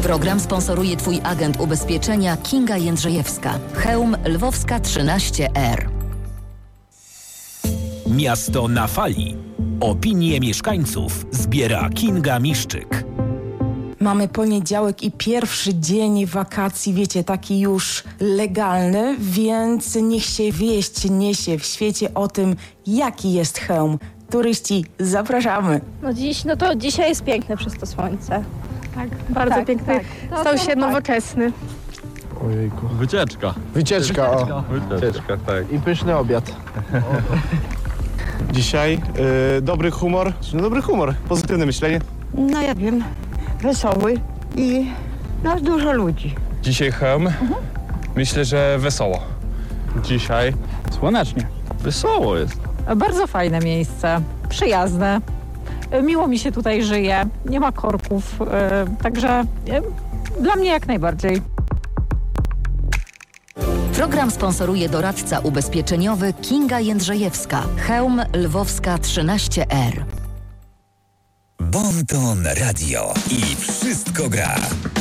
Program sponsoruje Twój agent ubezpieczenia Kinga Jędrzejewska. Chełm Lwowska 13R. Miasto na fali. Opinie mieszkańców zbiera Kinga Miszczyk. Mamy poniedziałek i pierwszy dzień wakacji, wiecie, taki już legalny, więc niech się wieść niesie w świecie o tym, jaki jest Chełm. Turyści, zapraszamy. Dzisiaj jest piękne przez to słońce. Tak, bardzo piękny. Tak. Stał się nowoczesny. Ojejku. Wycieczka, Tak. I pyszny obiad. Dzisiaj dobry humor, pozytywne myślenie. No ja wiem, wesoły i dużo ludzi. Dzisiaj Chełm. Myślę, że wesoło. Dzisiaj Słonecznie. wesoło jest. Bardzo fajne miejsce, przyjazne. Miło mi się tutaj żyje, nie ma korków, także dla mnie jak najbardziej. Program sponsoruje doradca ubezpieczeniowy Kinga Jędrzejewska. Chełm Lwowska 13R. Bon Ton Radio i wszystko gra.